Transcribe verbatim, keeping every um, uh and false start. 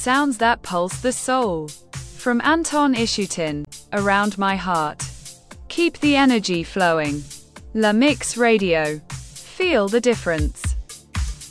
sounds that pulse the soul. From Anton Ishutin, Around My Heart. Keep the energy flowing. La Mix Radio. Feel the difference.